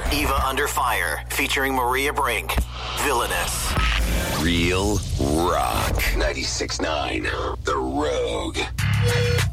Eva Under Fire, featuring Maria Brink. Villainous. Real Rock. 96.9 The Rogue.